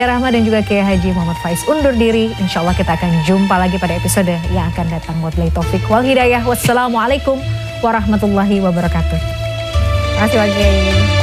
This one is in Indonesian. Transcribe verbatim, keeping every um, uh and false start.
Rahma dan juga Kiai Haji Muhammad Faiz undur diri. Insya Allah kita akan jumpa lagi pada episode yang akan datang. Wabillahi taufik wal hidayah. Wassalamualaikum warahmatullahi wabarakatuh. Terima kasih Pak Kiai.